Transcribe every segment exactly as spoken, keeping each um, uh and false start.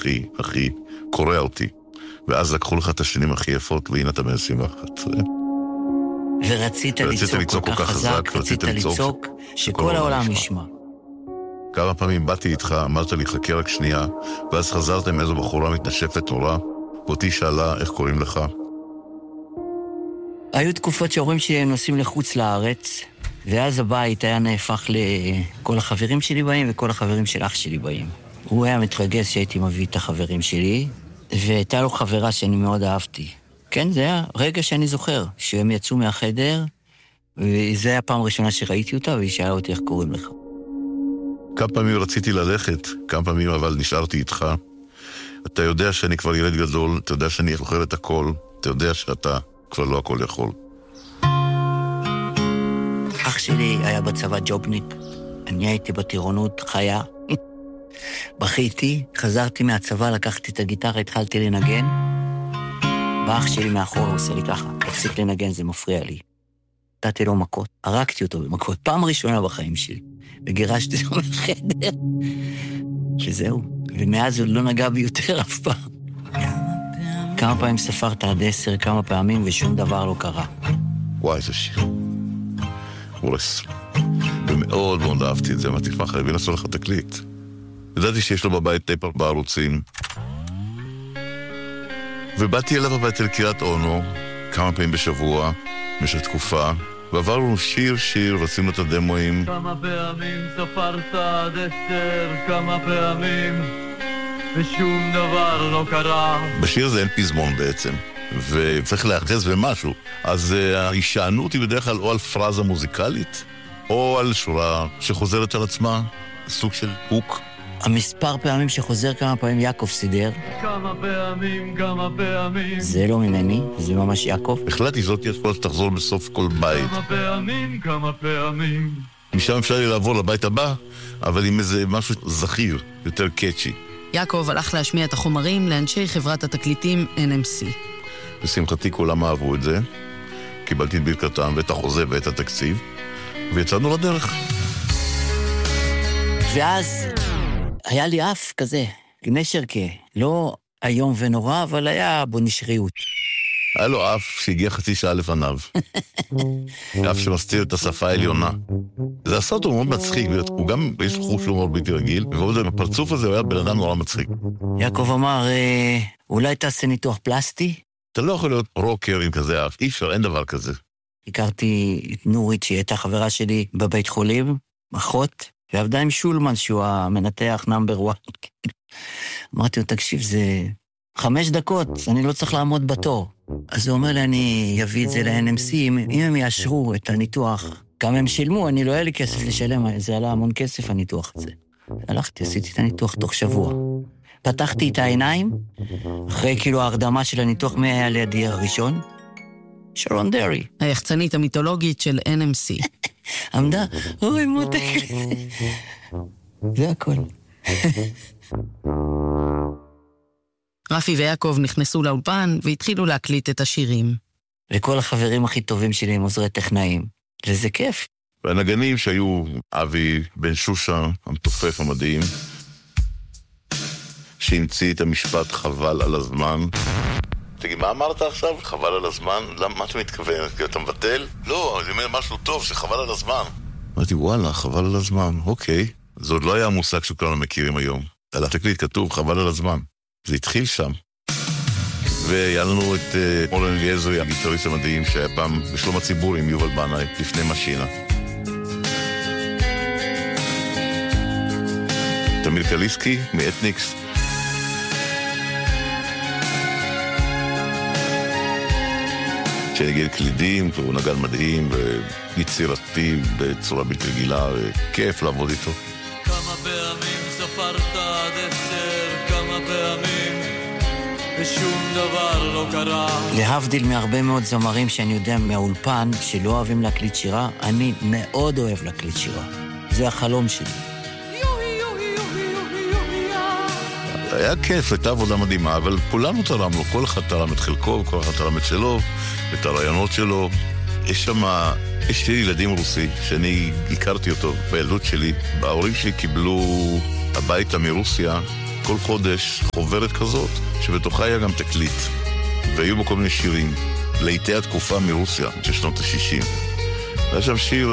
הכי, הכי קורא אותי. ואז לקחו לך את השנים הכי יפות, והנה אתה מ-עשרים ואחת. ורצית לצעוק כל כך חזק, רצית לצעוק שכל העולם ישמע. כמה פעמים באתי איתך, אמרת לי, חכה רק שנייה, ואז חזרת עם איזו בחורה מתנשפת נורא, ואותי שאלה איך קוראים לך. היו תקופות שההורים שלי נוסעים לחוץ לארץ, ואז הבית היה נהפך לכל החברים שלי באים, וכל החברים של אח שלי באים. הוא היה מתרגש שהייתי מביא את החברים שלי, והייתה לו חברה שאני מאוד אהבתי. כן, זה היה רגע שאני זוכר, שהם יצאו מהחדר, וזה היה הפעם הראשונה שראיתי אותה, והיא שאלה אותי איך קוראים לך. כמה פעמים רציתי ללכת, כמה פעמים אבל נשארתי איתך. אתה יודע שאני כבר ילד גדול, אתה יודע שאני זוכר את הכל, אתה יודע שאתה כבר לא הכל יכול. אח שלי היה בצבא ג'ובניק, אני הייתי בטירונות חיה. בכיתי, חזרתי מהצבא, לקחתי את הגיטרה, התחלתי לנגן. ואח שלי מאחור עושה לי ככה, תפסיק לנגן, זה מפריע לי. נתתי לו מכות, הרגתי אותו במכות, פעם ראשונה בחיים שלי. וגירשתי אותו מחדר. שזהו, ומאז הוא לא נגע בי יותר אף פעם. כמה פעמים ספרת עד עשר, כמה פעמים, ושום דבר לא קרה. וואי, זה שיר. וורס. ומאוד מאוד אהבתי את זה, אמרתי, מה חייבים לעשות לך תקליט. ידעתי שיש לו בבית טייפר בערוצים, ובאתי אליו הבית אל קריית אונו, כמה פעמים בשבוע, במשך תקופה, ועברנו שיר שיר, רצינו את הדמואים. כמה פעמים ספרת עד עשר, כמה פעמים, ושום דבר לא קרה. בשיר הזה אין פזמון בעצם, וצריך להאחז במשהו. אז uh, ההישענות היא בדרך כלל או על פרזה מוזיקלית, או על שורה שחוזרת על עצמה, סוג של הוק. המספר פעמים שחוזר כמה פעמים יעקב סידר. כמה פעמים, כמה פעמים. זה לא ממני, זה ממש יעקב. החלטתי זאת יכול שתחזור בסוף כל בית. כמה פעמים, כמה פעמים. משם אפשר לי לעבור לבית הבא, אבל עם איזה משהו זכיר, יותר קאצ'י. יעקב הלך להשמיע את החומרים לאנשי חברת התקליטים אן אם סי. בשמחתי כולם אהבו את זה. קיבלתי את ברכתם ואת החוזה ואת התקציב, ויצאנו לדרך. ואז היה לי אף כזה, נשרקה, לא היום ונורא, אבל היה בו נשריות. היה לו אף שהגיע חצי שעה לפניו. אף שמסתיר את השפה העליונה. זה הסרט הוא מאוד מצחיק, הוא גם, יש לו חוש הומור בלתי רגיל, ועוד הפרצוף הזה הוא היה בן אדם נורא מצחיק. יעקב אמר, אולי תעשה ניתוח פלסטי? אתה לא יכול להיות רוקר עם כזה אף, אי אפשר, אין דבר כזה. הכרתי את נורית, שהיא הייתה חברה שלי בבית חולים, אחות, ועבדה עם שולמן, שהוא המנתח נאמבר וואן. אמרתי לו, תקשיב, זה חמש דקות, אני לא צריך לעמוד בתור. אז הוא אומר לי, אני אביא את זה ל-אן אם סי, אם, אם הם יאשרו את הניתוח, כמה הם שילמו, אני לא היה לי כסף לשלם, זה עלה המון כסף הניתוח הזה. הלכתי, עשיתי את הניתוח תוך שבוע. פתחתי את העיניים, אחרי כאילו ההרדמה של הניתוח, מי היה לידי הראשון? שרון דרי. היחצנית המיתולוגית של אן אם סי. עמדה, אוי מותק. זה הכל. רפי ויעקב נכנסו לאולפן והתחילו להקליט את השירים. וכל החברים הכי טובים שלי הם עוזרי טכנאים. וזה כיף. והנגנים שהיו אבי בן שושה, המתופף המדהים, שהמציא את המשפט חבל על הזמן. תגיד, מה אמרת עכשיו? חבל על הזמן? למה, מה אתה מתכוון? אתה מבטל? לא, אני אומר משהו טוב, שחבל על הזמן. אמרתי, וואלה, חבל על הזמן, אוקיי. זה עוד לא היה המושג שכולנו מכירים היום. על התקליט כתוב, חבל על הזמן. זה התחיל שם. והיה לנו את אורן אליעזרי, הגיטריסט המדהים, שהיה פעם בשלום הציבור עם יובל בנאי, לפני משינה. תמיר קליסקי, מאתניקס. שנגן קלידים, הוא נגן מדהים ויצירתי בצורה בלתי רגילה, וכיף לעבוד איתו. כמה פעמים ספרת עד עשר, כמה פעמים, ושום דבר לא קרה. להבדיל מהרבה מאוד זמרים שאני יודע מהאולפן, שלא אוהבים להקליט שירה, אני מאוד אוהב להקליט שירה. זה החלום שלי. היה כיף, הייתה עבודה מדהימה, אבל כולנו תרמנו, כל אחד תרם את חלקו, כל אחד תרם את שלו, את הרעיונות שלו. יש שם, יש לי ילדים רוסי, שאני הכרתי אותו בילדות שלי. ההורים שלי קיבלו הביתה מרוסיה כל חודש חוברת כזאת, שבתוכה היה גם תקליט, והיו בו כל מיני שירים, לעיתי התקופה מרוסיה, של שנות ה-שישים. היה שם שיר...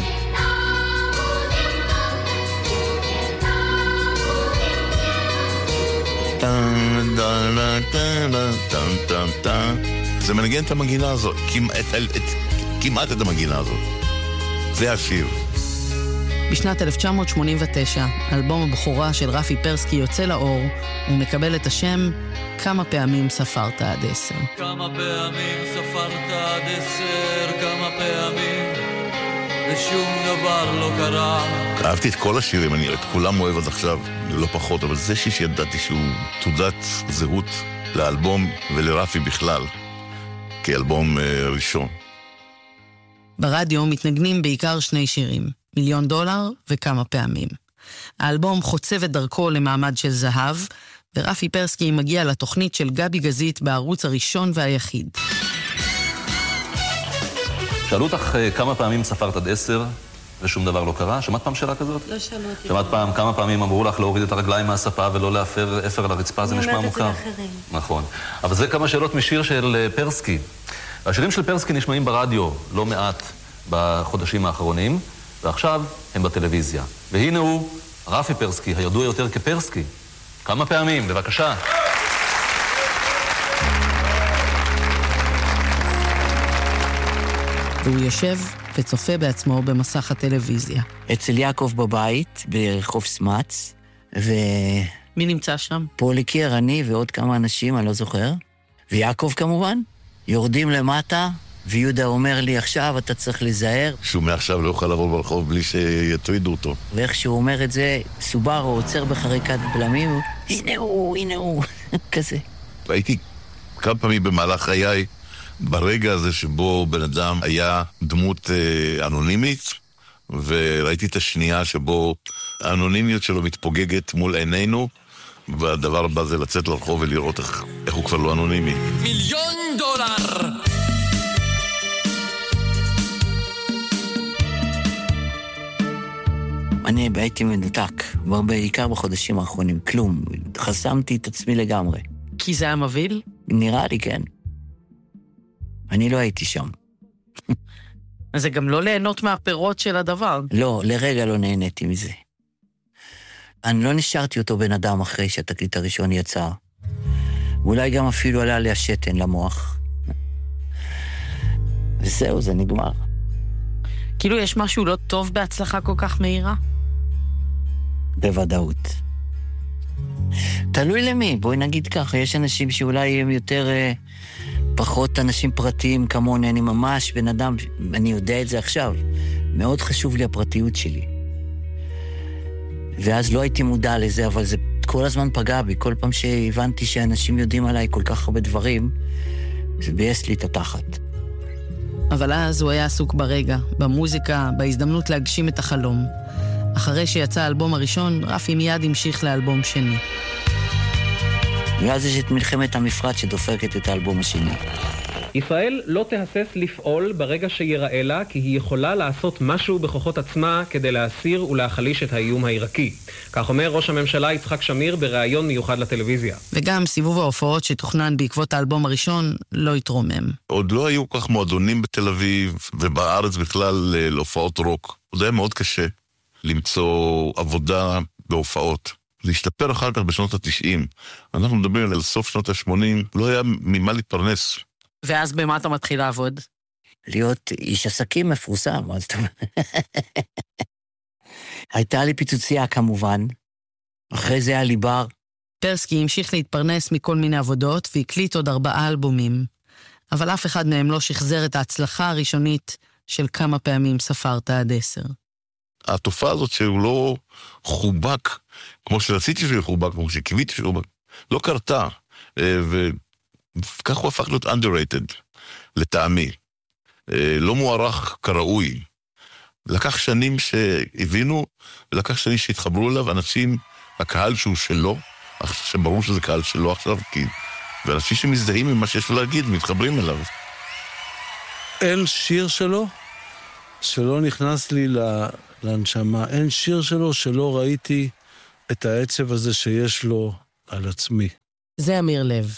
זה מנגן את המנגינה הזאת, כמעט את המנגינה הזאת. זה השיר. בשנת אלף תשע מאות שמונים ותשע, אלבום הבכורה של רפי פרסקי יוצא לאור, ומקבל את השם כמה פעמים ספרת עד עשר. כמה פעמים ספרת עד עשר, כמה פעמים, ושום דבר לא קרה. אהבתי את כל השירים, אני את כולם אוהב עד עכשיו, לא פחות, אבל זה שיש ידעתי שהוא תעודת זהות לאלבום ולרפי בכלל, כאלבום uh, ראשון. ברדיו מתנגנים בעיקר שני שירים, מיליון דולר וכמה פעמים. האלבום חוצב את דרכו למעמד של זהב, ורפי פרסקי מגיע לתוכנית של גבי גזית בערוץ הראשון והיחיד. שאלו אותך כמה פעמים ספרת עד עשר ושום דבר לא קרה? שמעת פעם שאלה כזאת? לא שמעתי. שמעת פעם כמה פעמים אמרו לך להוריד את הרגליים מהספה ולא להפר אפר על הרצפה? זה נשמע מוכר. אני אומרת את זה לאחרים. נכון. אבל זה כמה שאלות משיר של פרסקי. השירים של פרסקי נשמעים ברדיו לא מעט בחודשים האחרונים, ועכשיו הם בטלוויזיה. והנה הוא, רפי פרסקי, הידוע יותר כפרסקי. כמה פעמים, בבקשה. והוא יושב וצופה בעצמו במסך הטלוויזיה. אצל יעקב בבית, ברחוב סמץ, ו... מי נמצא שם? פוליקר, אני ועוד כמה אנשים, אני לא זוכר. ויעקב כמובן. יורדים למטה, ויהודה אומר לי, עכשיו אתה צריך להיזהר. שהוא מעכשיו לא יוכל לעבור ברחוב בלי שיטרידו אותו. ואיך שהוא אומר את זה, סובארו עוצר בחריקת בלמים, הנה הוא, הנה הוא, כזה. הייתי כמה פעמים במהלך חיי, ברגע הזה שבו בן אדם היה דמות אה, אנונימית, וראיתי את השנייה שבו האנונימיות שלו מתפוגגת מול עינינו, והדבר הבא זה לצאת לרחוב ולראות איך, איך הוא כבר לא אנונימי. מיליון דולר! אני הייתי מנותק, בעיקר בחודשים האחרונים, כלום. חסמתי את עצמי לגמרי. כי זה היה מבהיל? נראה לי, כן. אני לא הייתי שם. אז זה גם לא ליהנות מהפירות של הדבר. לא, לרגע לא נהניתי מזה. אני לא נשארתי אותו בן אדם אחרי שהתקליט הראשון יצא. ואולי גם אפילו עלה לי השתן למוח. וזהו, זה נגמר. כאילו יש משהו לא טוב בהצלחה כל כך מהירה? בוודאות. תלוי למי, בואי נגיד ככה, יש אנשים שאולי הם יותר, אה, פחות אנשים פרטיים כמוני, אני ממש בן אדם, אני יודע את זה עכשיו, מאוד חשוב לי הפרטיות שלי. ואז לא הייתי מודע לזה, אבל זה כל הזמן פגע בי, כל פעם שהבנתי שאנשים יודעים עליי כל כך הרבה דברים, זה בייס לי את התחת. אבל אז הוא היה עסוק ברגע, במוזיקה, בהזדמנות להגשים את החלום. אחרי שיצא האלבום הראשון, רפי מיד המשיך לאלבום שני. ואז יש את מלחמת המפרץ שדופקת את האלבום השני. ישראל לא תהסס לפעול ברגע שיראה לה, כי היא יכולה לעשות משהו בכוחות עצמה כדי להסיר ולהחליש את האיום העיראקי. כך אומר ראש הממשלה יצחק שמיר בראיון מיוחד לטלוויזיה. וגם סיבוב ההופעות שתוכנן בעקבות האלבום הראשון לא התרומם. עוד לא היו כך מועדונים בתל אביב ובארץ בכלל להופעות רוק. עוד היה מאוד קשה למצוא עבודה בהופעות. זה השתפר אחר כך בשנות ה-תשעים. אנחנו מדברים על סוף שנות ה-שמונים, לא היה ממה להתפרנס. ואז במה אתה מתחיל לעבוד? להיות איש עסקים מפורסם, אז אתה... הייתה לי פיצוצייה כמובן, אחרי זה היה לי בר. פרסקי המשיך להתפרנס מכל מיני עבודות והקליט עוד ארבעה אלבומים. אבל אף אחד מהם לא שחזר את ההצלחה הראשונית של כמה פעמים ספרת עד עשר. התופעה הזאת שהוא לא חובק, כמו שרציתי שהוא חובק, כמו שקיוויתי שהוא חובק, לא קרתה, וכך הוא הפך להיות underrated, לטעמי. לא מוערך כראוי. לקח שנים שהבינו, ולקח שנים שהתחברו אליו, אנשים, הקהל שהוא שלו, שברור שזה קהל שלו עכשיו, כי... ואנשים שמזדהים עם מה שיש לו להגיד, מתחברים אליו. אין שיר שלו שלא נכנס לי להנשמה, אין שיר שלו שלא ראיתי את העצב הזה שיש לו על עצמי. זה אמיר לב.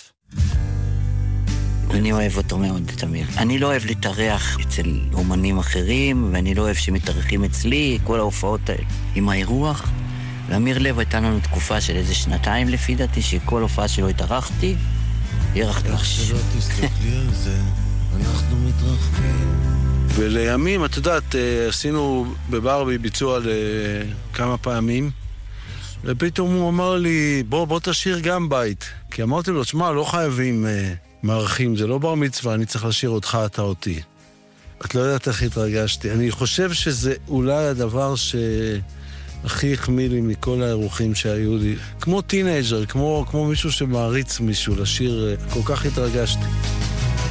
אני אוהב אותו מאוד, את אמיר. אני לא אוהב להתארח אצל אומנים אחרים, ואני לא אוהב שמתארחים אצלי, כל ההופעות האלה. עם האירוח, ואמיר לב הייתה לנו תקופה של איזה שנתיים לפי דעתי, שכל הופעה שלו התארחתי, ירחתי. איך שלא תסתכלי על זה, אנחנו מתרחקים. ולימים, את יודעת, עשינו בברבי ביצוע לכמה פעמים, ופתאום הוא אמר לי, בוא, בוא תשאיר גם בית. כי אמרתי לו, תשמע, לא חייבים מערכים, זה לא בר מצווה, אני צריך לשאיר אותך, אתה אותי. את לא יודעת איך התרגשתי. אני חושב שזה אולי הדבר שהכי החמיא לי מכל האירוחים שהיו לי. כמו טינאג'ר, כמו, כמו מישהו שמעריץ מישהו לשיר, כל כך התרגשתי.